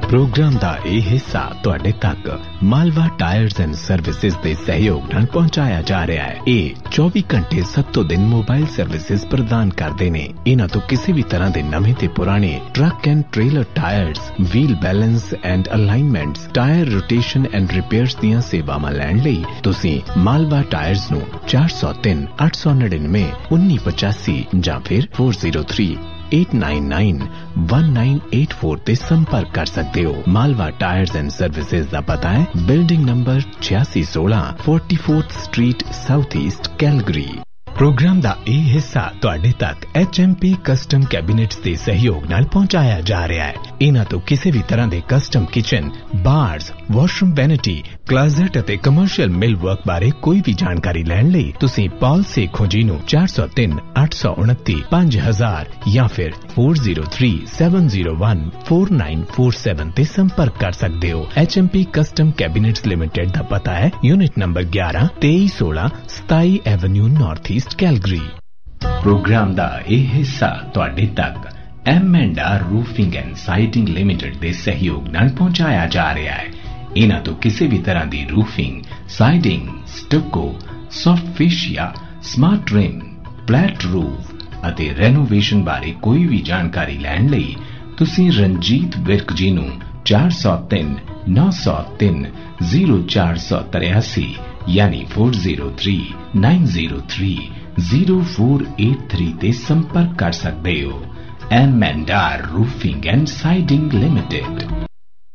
Programme दा ये हिस्सा तुहाडे तक मालवा टायर्स एंड सर्विसेज दे सहयोग नाल पहुंचाया जा रहा है। ये 24 घंटे 7 दिन मोबाइल सर्विसेज प्रदान करते ने। इन्हां तो किसी भी तरह के नवे ते पुराने truck and trailer tyres, wheel balance and alignments, tyre rotation and repairs दियां सेवावां लैण लई तुसीं मालवा टायर्स नूं 403 899 1985 जां फिर 403-899-1984 ते संपर्क कर सकते हो। मालवा टायर्स एंड सर्विसेज दा पता है building number 8616 44th street south east Calgary. Programme दा ये हिस्सा तुहाडे तक HMP कस्टम कैबिनेट्स दे सहयोग नाल पहुंचाया जा रहा है। इन्हां तो किसी भी तरह दे custom kitchen, bars, washroom vanity, closet अते कमर्शियल मिल वर्क बारे कोई भी जानकारी लैण लई तुसीं पॉल सेखो जी नूं 403 829 5000 या फिर 403-701 4947 ते संपर्क कर सकते हो। HMP कस्टम कैबिनेट्स लिमिटेड दा पता है unit number 11 2316 27 Avenue north east Calgary. Programme दा ये हिस्सा तुहाडे तक M&R roofing and siding limited दे सहयोग नाल पहुंचाया जा रहा है। इन्हां तो किसी भी तरह दी roofing, siding, stucco, soft fascia, smart rim, flat roof अते रेनोवेशन बारे कोई भी जानकारी लैण लई तुसीं रंजीत विर्क जी नूं 403 903 0483 यानी 403-903 0483 ते संपर्क कर सकते हो। M&R roofing and siding limited.